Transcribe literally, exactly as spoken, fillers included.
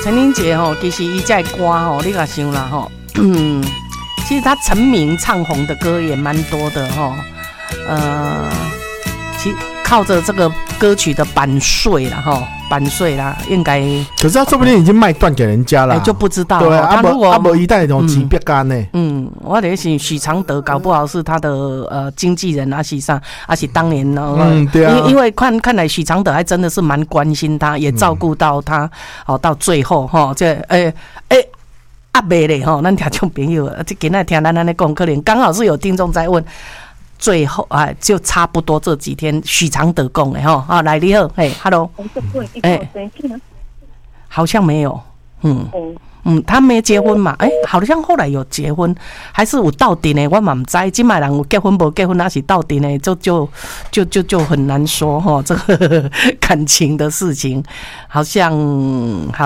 陈琳姐吼，其实伊这歌吼，你甲想啦吼，嗯，其实她成名唱红的歌也蛮多的吼，呃，其靠着这个歌曲的版税啦吼，版税啦，应该。 可是他说不定已经卖断给人家了、 欸，就不知道。 对啊， 他如果阿伯一代那种级别干呢。 嗯，我得是许常德，搞不好是他的呃经纪人啊，是上，而且当年呢， 嗯，对啊， 因因为看看来许常德还真的是蛮关心他，也照顾到他，好、嗯、到最后哈，这诶诶。阿伯嘞吼，咱听众朋友，这今仔听咱安尼讲，可能刚好是有听众在问，最后啊，就差不多这几天许常德讲的吼，啊，来你好，哎 ，hello， 哎，好像没有，嗯嗯，他没结婚嘛，哎、欸，好像后来有结婚，还是有到底呢？我嘛唔知，今摆人有结婚无结婚，那是到底呢？就就就就就很难说哈，这个感情的事情，好像好。